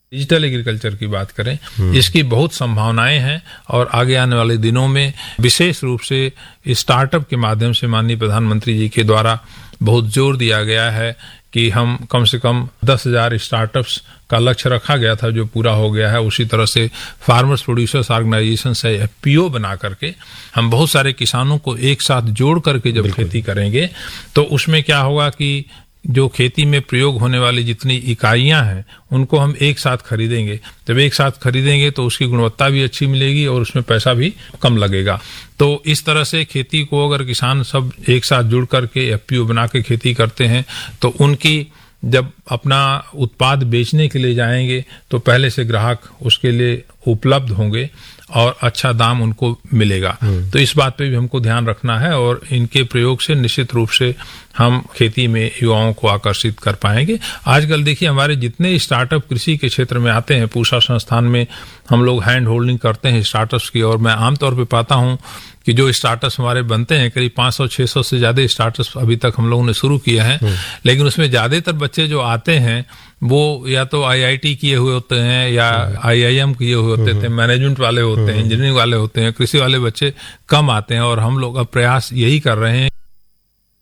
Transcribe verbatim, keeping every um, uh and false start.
Digital agriculture की बात करें, इसकी बहुत संभावनाएं हैं और आगे आने वाले दिनों में विशेष रूप से स्टार्टअप के माध्यम से माननीय प्रधानमंत्री जी के द्वारा बहुत जोर दिया गया है कि हम कम से कम दस हजार स्टार्टअप्स का लक्ष्य रखा गया था, जो पूरा हो गया है। उसी तरह से फार्मर्स प्रोड्यूसर्स ऑर्गेनाइजेशन से एफपीओ बना करके हम बहुत सारे किसानों को एक साथ जोड़ करके जब खेती करेंगे तो उसमें क्या होगा कि जो खेती में प्रयोग होने वाली जितनी इकाइयां हैं उनको हम एक साथ खरीदेंगे। जब एक साथ खरीदेंगे तो उसकी गुणवत्ता भी अच्छी मिलेगी और उसमें पैसा भी कम लगेगा। तो इस तरह से खेती को अगर किसान सब एक साथ जुड़ करके एफपीओ बना के खेती करते हैं तो उनकी जब अपना उत्पाद बेचने के लिए जाएंगे तो पहले से ग्राहक उसके लिए उपलब्ध होंगे और अच्छा दाम उनको मिलेगा। तो इस बात पे भी हमको ध्यान रखना है और इनके प्रयोग से निश्चित रूप से हम खेती में युवाओं को आकर्षित कर पाएंगे। आजकल देखिए हमारे जितने स्टार्टअप कृषि के क्षेत्र में आते हैं, पूसा संस्थान में हम लोग हैंड होल्डिंग करते हैं स्टार्टअप्स की, और मैं आमतौर पे पाता हूं कि जो स्टार्टअप्स हमारे बनते हैं करीब पाँच सौ छह सौ से ज्यादा स्टार्टअप्स अभी तक हम लोगों ने शुरू किए हैं, लेकिन उसमें ज्यादातर बच्चे जो आते हैं वो या तो आईआईटी किए हुए होते हैं या आईआईएम किए हुए होते थे, मैनेजमेंट वाले होते हैं, इंजीनियरिंग वाले होते हैं, कृषि वाले बच्चे कम आते हैं। और हम लोग अब प्रयास यही कर रहे हैं